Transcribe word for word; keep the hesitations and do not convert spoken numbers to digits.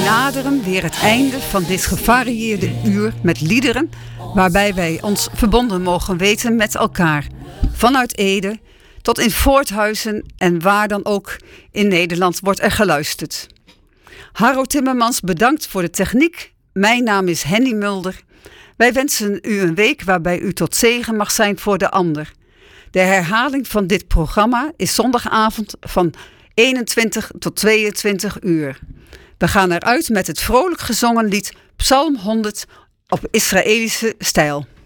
naderen weer het einde van dit gevarieerde uur met liederen waarbij wij ons verbonden mogen weten met elkaar. Vanuit Ede tot in Voorthuizen en waar dan ook in Nederland wordt er geluisterd. Harro Timmermans bedankt voor de techniek. Mijn naam is Henny Mulder. Wij wensen u een week waarbij u tot zegen mag zijn voor de ander. De herhaling van dit programma is zondagavond van eenentwintig tot tweeëntwintig uur. We gaan eruit met het vrolijk gezongen lied Psalm honderd op Israëlische stijl.